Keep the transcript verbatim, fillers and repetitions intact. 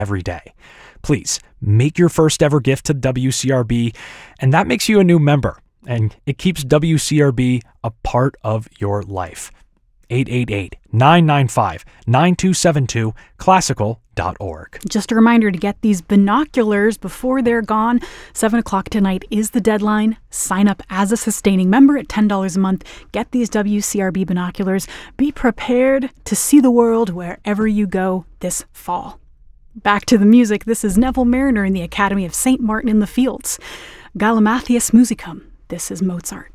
every day. Please make your first ever gift to W C R B, and that makes you a new member, and it keeps W C R B a part of your life. eight eight eight, nine nine five, nine two seven two, classical dot org. Just a reminder to get these binoculars before they're gone. seven o'clock tonight is the deadline. Sign up as a sustaining member at ten dollars a month. Get these W C R B binoculars. Be prepared to see the world wherever you go this fall. Back to the music. This is Neville Marriner in the Academy of Saint Martin in the Fields. Galimathias Musicum. This is Mozart.